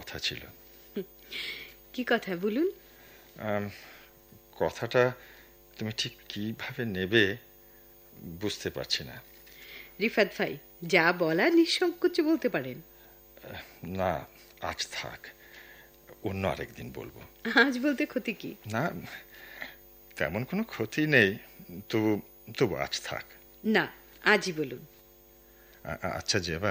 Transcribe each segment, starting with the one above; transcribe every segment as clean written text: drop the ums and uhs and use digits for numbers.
কথা ছিল। কি কথা বলুন? কথাটা তুমি ঠিক কিভাবে নেবে বুঝতে পারছি না। রিফাত ভাই, যা বলা নিঃসংকোচে বলতে পারেন। না, আজ থাক, অন্য আরেকদিন বলবো। আজ বলতে ক্ষতি কি? না, তেমন কোনো ক্ষতি নেই, তবু আজ থাক। না, আজই বলুন। আচ্ছা জেবা,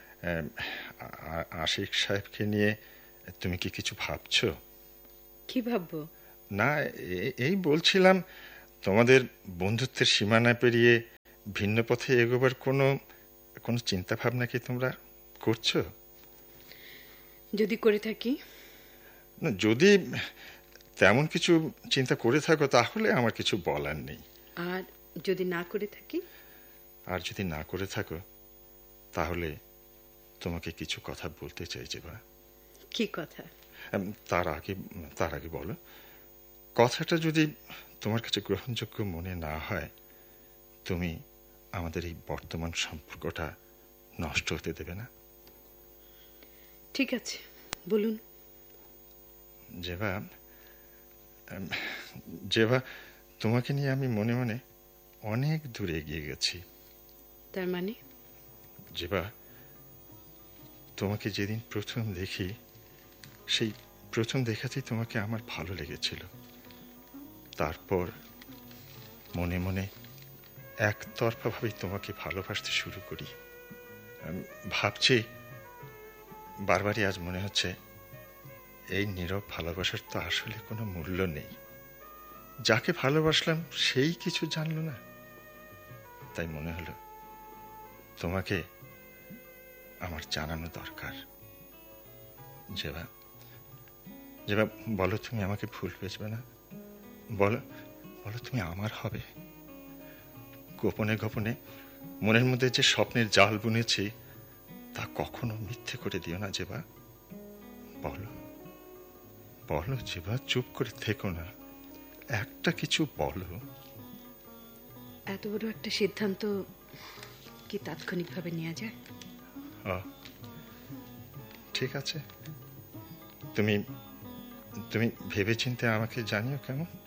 আশিক সাহেবকে নিয়ে তুমি কি কিছু ভাবছো? কি ভাববো? না, এই বলছিলাম, তোমাদের বন্ধুত্বের সীমানা পেরিয়ে ভিন্ন পথে এগোবার কোনো চিন্তা ভাবনা কি তোমরা করছো? যদি করে থাকি? না, যদি তেমন কিছু চিন্তা করে থাকো তাহলে আমার কিছু বলার নেই। আর যদি না করে থাকি? আর যদি না করে থাকো তাহলে তোমাকে কিছু কথা বলতে চাই জেবা। কি কথা? তার আগে বলো, কথাটা যদি তোমার কাছে গ্রহণযোগ্য মনে না হয়, তুমি আমাদের এই বর্তমান সম্পর্কটা নষ্ট হতে দেবে না? ঠিক আছে, বলুন। জেবা, তোমাকে নিয়ে আমি মনে মনে অনেক দূরে এগিয়ে গেছি। তার মানে? জেবা, তোমাকে যেদিন প্রথম দেখি, সেই প্রথম দেখাতেই তোমাকে আমার ভালো লেগেছিল। তারপর মনে মনে একতরফা ভাবে তোমাকে ভালোবাসতে শুরু করি। ভাবছি, বারবারই আজ মনে হচ্ছে এই নীরব ভালোবাসার তো আসলে কোনো মূল্য নেই। যাকে ভালোবাসলাম সেই কিছু জানলো না। তাই মনে হলো তোমাকে আমার জানানো দরকার। জেবা, বলো তুমি আমাকে ভুল বুঝবে না? বলো তুমি আমার হবে। গোপনে গোপনে মনের মধ্যে যে স্বপ্নের জাল বুনেছি তা কখনো মিথ্যে করে দিও না জেবা। বলো জেবা, চুপ করে থেকো না, একটা কিছু বলো। এত বড় একটা সিদ্ধান্ত কি তাৎক্ষণিকভাবে নেওয়া যায়? ঠিক আছে, তুমি ভেবেচিন্তে আমাকে জানিও কেমন।